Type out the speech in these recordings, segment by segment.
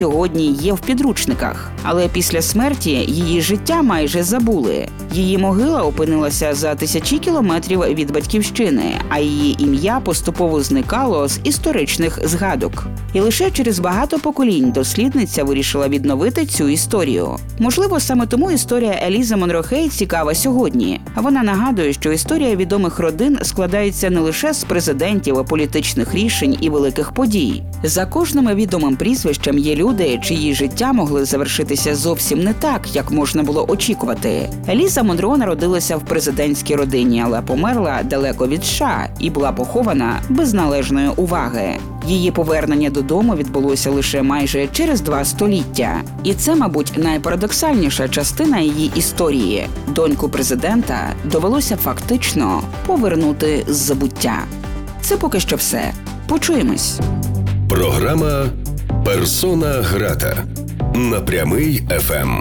сьогодні є в підручниках. Але після смерті її життя майже забули. Її могила опинилася за тисячі кілометрів від батьківщини, а її ім'я поступово зникало з історичних згадок. І лише через багато поколінь дослідниця вирішила відновити цю історію. Можливо, саме тому історія Елізи Монро Хей цікава сьогодні. Вона нагадує, що історія відомих родин складається не лише з президентів, політичних рішень і великих подій. За кожним відомим прізвищем є люди, чиї життя могли завершитися зовсім не так, як можна було очікувати. Еліза Монро народилася в президентській родині, але померла далеко від США і була похована без належної уваги. Її повернення додому відбулося лише майже через 2 століття. І це, мабуть, найпарадоксальніша частина її історії. Доньку президента довелося фактично повернути з забуття. Це поки що все. Почуємось. Програма «Персона грата» на Прямий ФМ.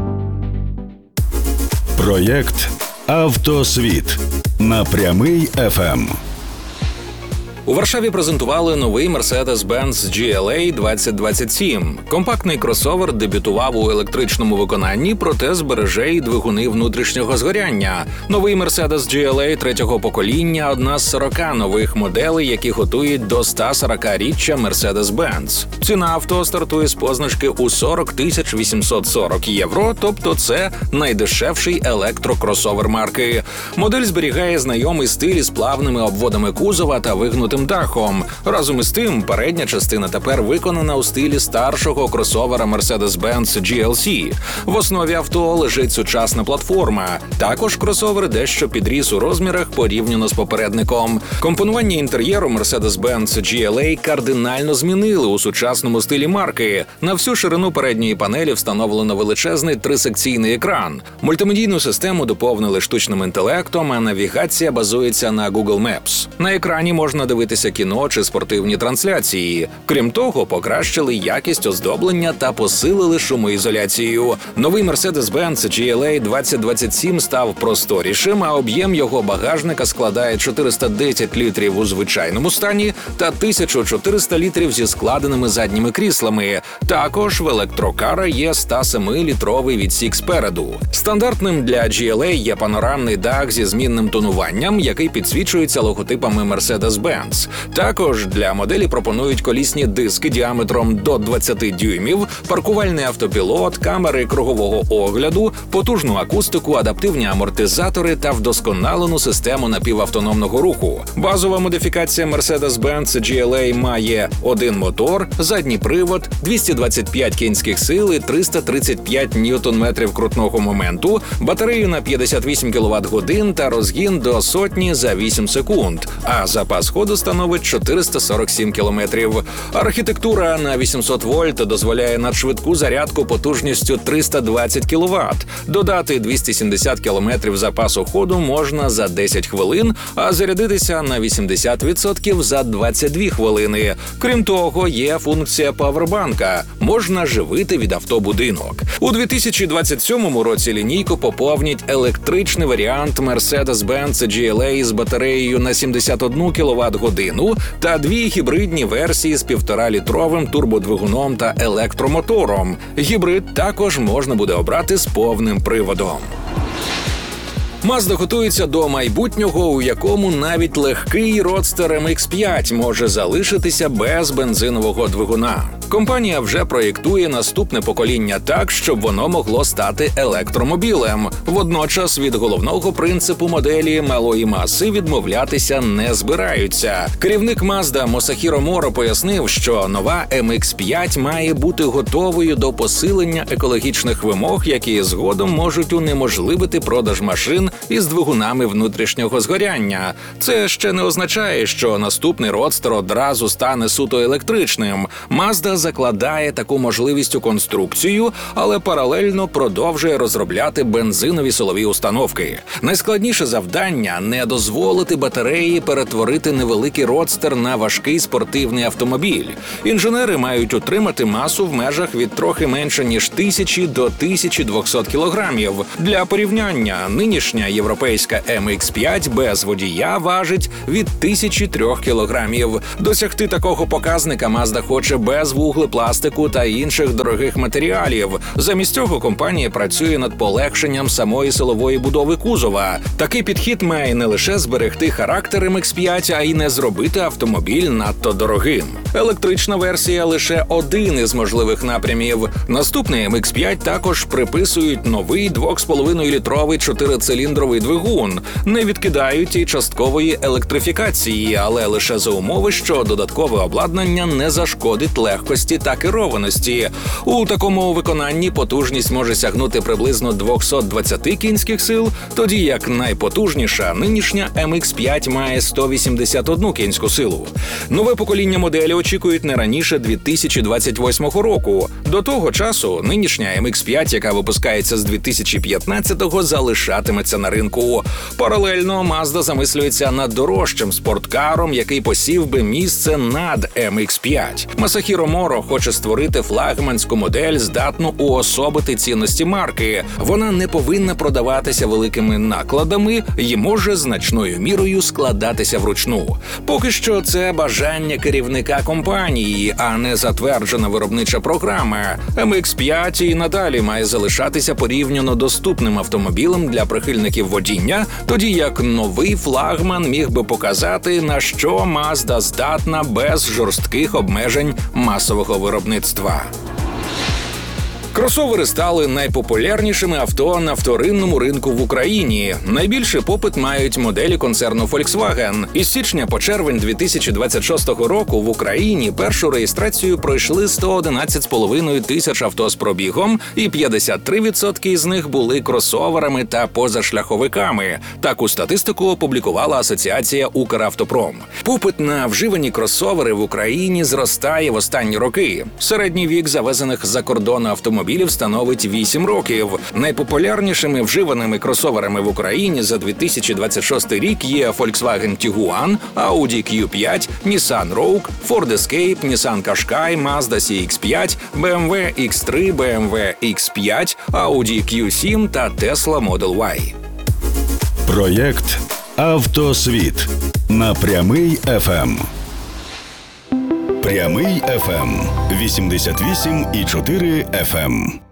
Проєкт «Автосвіт» на Прямий ФМ. У Варшаві презентували новий Mercedes-Benz GLA 2027. Компактний кросовер дебютував у електричному виконанні, проте збереже й двигуни внутрішнього згоряння. Новий Mercedes GLA 3-го покоління – одна з 40 нових моделей, які готують до 140-річчя Mercedes-Benz. Ціна авто стартує з позначки у 40 840 євро, тобто це найдешевший електрокросовер марки. Модель зберігає знайомий стиль із плавними обводами кузова та вигнутим дахом. Разом із тим, передня частина тепер виконана у стилі старшого кросовера Mercedes-Benz GLC. В основі авто лежить сучасна платформа. Також кросовер дещо підріс у розмірах порівняно з попередником. Компонування інтер'єру Mercedes-Benz GLA кардинально змінили у сучасному стилі марки. На всю ширину передньої панелі встановлено величезний 3-секційний екран. Мультимедійну систему доповнили штучним інтелектом, а навігація базується на Google Maps. На екрані можна дивитися кіно чи спортивні трансляції. Крім того, покращили якість оздоблення та посилили шумоізоляцію. Новий Mercedes-Benz GLA 2027 став просторішим, а об'єм його багажника складає 410 літрів у звичайному стані та 1400 літрів зі складеними задніми кріслами. Також в електрокара є 107-літровий відсік спереду. Стандартним для GLA є панорамний дах зі змінним тонуванням, який підсвічується логотипами Mercedes-Benz. Також для моделі пропонують колісні диски діаметром до 20 дюймів, паркувальний автопілот, камери кругового огляду, потужну акустику, адаптивні амортизатори та вдосконалену систему напівавтономного руху. Базова модифікація Mercedes-Benz GLA має один мотор, задній привод, 225 кінських сил і 335 ньютон-метрів крутного моменту, батарею на 58 кВт-годин та розгін до сотні за 8 секунд, а запас ходу становить 447 кілометрів. Архітектура на 800 вольт дозволяє надшвидку зарядку потужністю 320 кВт. Додати 270 кілометрів запасу ходу можна за 10 хвилин, а зарядитися на 80% за 22 хвилини. Крім того, є функція павербанка. Можна живити від авто будинок. У 2027 році лінійку поповнять електричний варіант Mercedes-Benz GLA з батареєю на 71 кВт-годину та 2 гібридні версії з 1,5-літровим турбодвигуном та електромотором. Гібрид також можна буде обрати з повним приводом. Mazda готується до майбутнього, у якому навіть легкий родстер MX-5 може залишитися без бензинового двигуна. Компанія вже проєктує наступне покоління так, щоб воно могло стати електромобілем. Водночас від головного принципу моделі малої маси відмовлятися не збираються. Керівник Mazda Масахіро Моро пояснив, що нова MX-5 має бути готовою до посилення екологічних вимог, які згодом можуть унеможливити продаж машин із двигунами внутрішнього згоряння. Це ще не означає, що наступний родстер одразу стане суто електричним. Mazda закладає таку можливість у конструкцію, але паралельно продовжує розробляти бензинові силові установки. Найскладніше завдання – не дозволити батареї перетворити невеликий родстер на важкий спортивний автомобіль. Інженери мають утримати масу в межах від трохи менше ніж 1000 до 1200 кілограмів. Для порівняння, нинішня нинішня європейська MX-5 без водія важить від 1003 кілограмів. Досягти такого показника Mazda хоче без вуглепластику та інших дорогих матеріалів. Замість цього компанія працює над полегшенням самої силової будови кузова. Такий підхід має не лише зберегти характер MX-5, а й не зробити автомобіль надто дорогим. Електрична версія – лише один із можливих напрямів. Наступний MX-5 також приписують новий 2,5-літровий 4-циліндровий двигун. Не відкидають і часткової електрифікації, але лише за умови, що додаткове обладнання не зашкодить легкості та керованості. У такому виконанні потужність може сягнути приблизно 220 кінських сил, тоді як найпотужніша нинішня MX-5 має 181 кінську силу. Нове покоління моделі очікують не раніше 2028 року. До того часу нинішня MX-5, яка випускається з 2015-го, залишатиметься на ринку. Паралельно Mazda замислюється над дорожчим спорткаром, який посів би місце над MX-5. Масахіро Моро хоче створити флагманську модель, здатну уособити цінності марки. Вона не повинна продаватися великими накладами і може значною мірою складатися вручну. Поки що це бажання керівника компанії, а не затверджена виробнича програма. MX-5 і надалі має залишатися порівняно доступним автомобілем для прихильників водіння, тоді як новий флагман міг би показати, на що Mazda здатна без жорстких обмежень масового виробництва. Кросовери стали найпопулярнішими авто на вторинному ринку в Україні. Найбільший попит мають моделі концерну Volkswagen. Із січня по червень 2026 року в Україні першу реєстрацію пройшли 111,5 тисяч авто з пробігом, і 53% з них були кросоверами та позашляховиками. Таку статистику опублікувала Асоціація «Укравтопром». Попит на вживані кросовери в Україні зростає в останні роки. Середній вік завезених за кордону автомобілів становить 8 років. Найпопулярнішими вживаними кросоверами в Україні за 2026 рік є Volkswagen Tiguan, Audi Q5, Nissan Rogue, Ford Escape, Nissan Qashqai, Mazda CX-5, BMW X3, BMW X5, Audi Q7 та Tesla Model Y. Проєкт «Автосвіт» на Прямий ФМ. Прямий ФМ 88,4 FM.